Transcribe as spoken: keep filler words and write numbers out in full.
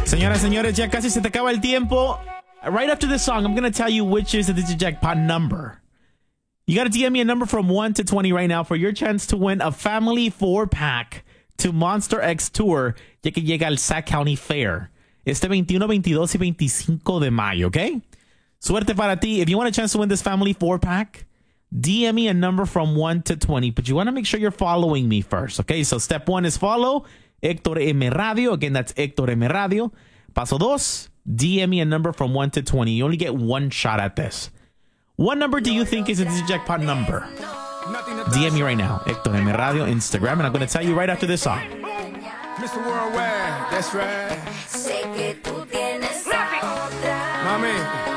Señoras, señores, ya casi se te acaba el tiempo. Right after this song, I'm going to tell you which is the Digijackpot number. You got to D M me a number from one to twenty right now for your chance to win a family four-pack to Monster X Tour, ya que llega al Sac County Fair este veintiuno, veintidós y veinticinco de mayo, ¿ok? Suerte para ti. If you want a chance to win this family four-pack, D M me a number from one to twenty, but you want to make sure you're following me first, okay? So step one is follow Héctor M. Radio. Again, that's Héctor M. Radio. Paso dos, D M me a number from one to twenty. You only get one shot at this. What number do you think is a Digijackpot number? D M me right now, Héctor M. Radio, Instagram, and I'm going to tell you right after this song. Mister Worldwide, that's right. Mami.